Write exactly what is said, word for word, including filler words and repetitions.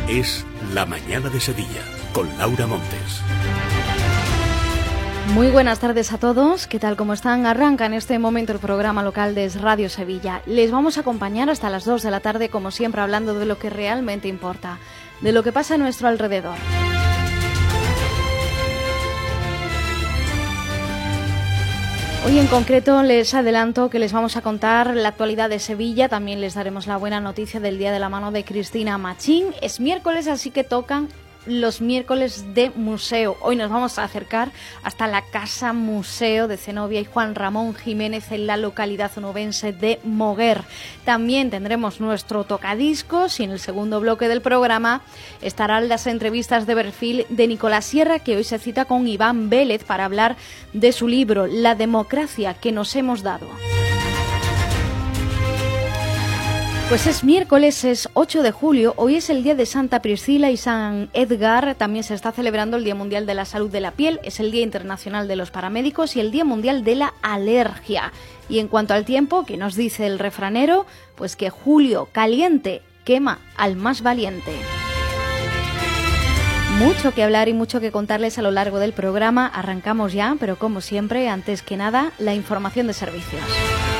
Es La Mañana de Sevilla, con Laura Montes. Muy buenas tardes a todos, ¿qué tal? ¿Cómo están? Arranca en este momento el programa local de Radio Sevilla. Les vamos a acompañar hasta las dos de la tarde, como siempre, hablando de lo que realmente importa, de lo que pasa a nuestro alrededor. Hoy en concreto les adelanto que les vamos a contar la actualidad de Sevilla, también les daremos la buena noticia del Día de la Mano de Cristina Machín. Es miércoles, así que tocan los miércoles de museo. Hoy nos vamos a acercar hasta la Casa Museo de Zenobia y Juan Ramón Jiménez en la localidad onubense de Moguer. También tendremos nuestro tocadiscos y en el segundo bloque del programa estarán las entrevistas de perfil de Nicolás Sierra, que hoy se cita con Iván Vélez para hablar de su libro La democracia que nos hemos dado. Pues es miércoles, es ocho de julio, hoy es el día de Santa Priscila y San Edgar, también se está celebrando el Día Mundial de la Salud de la Piel, es el Día Internacional de los Paramédicos y el Día Mundial de la Alergia. Y en cuanto al tiempo, ¿qué nos dice el refranero? Pues que julio caliente quema al más valiente. Mucho que hablar y mucho que contarles a lo largo del programa, arrancamos ya, pero como siempre, antes que nada, la información de servicios.